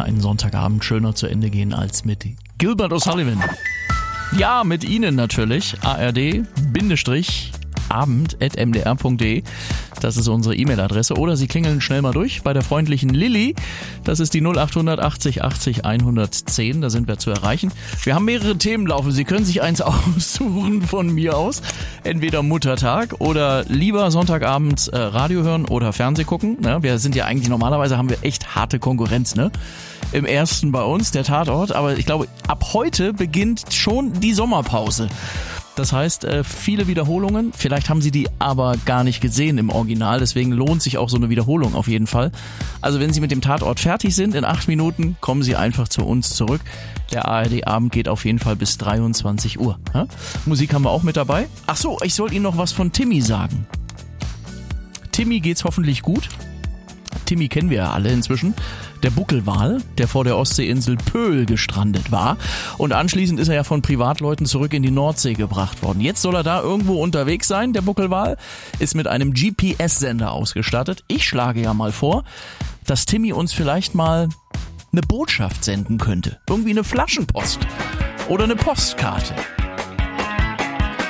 einen Sonntagabend schöner zu Ende gehen als mit Gilbert O'Sullivan. Ja, mit Ihnen natürlich. ARD-abend@mdr.de. Das ist unsere E-Mail-Adresse. Oder Sie klingeln schnell mal durch bei der freundlichen Lilly. Das ist die 0800 80 80 110. Da sind wir zu erreichen. Wir haben mehrere Themen laufen. Sie können sich eins aussuchen von mir aus. Entweder Muttertag oder lieber Sonntagabend Radio hören oder Fernseh gucken. Ja, wir sind ja eigentlich, normalerweise haben wir echt harte Konkurrenz, ne? Im ersten bei uns, der Tatort. Aber ich glaube, ab heute beginnt schon die Sommerpause. Das heißt, viele Wiederholungen. Vielleicht haben Sie die aber gar nicht gesehen im Original. Deswegen lohnt sich auch so eine Wiederholung auf jeden Fall. Also wenn Sie mit dem Tatort fertig sind, in 8 Minuten, kommen Sie einfach zu uns zurück. Der ARD-Abend geht auf jeden Fall bis 23 Uhr. Ja? Musik haben wir auch mit dabei. Ach so, ich soll Ihnen noch was von Timmy sagen. Timmy geht's hoffentlich gut. Timmy kennen wir ja alle inzwischen. Der Buckelwal, der vor der Ostseeinsel Pöhl gestrandet war. Und anschließend ist er ja von Privatleuten zurück in die Nordsee gebracht worden. Jetzt soll er da irgendwo unterwegs sein, der Buckelwal. Ist mit einem GPS-Sender ausgestattet. Ich schlage ja mal vor, dass Timmy uns vielleicht mal eine Botschaft senden könnte. Irgendwie eine Flaschenpost oder eine Postkarte.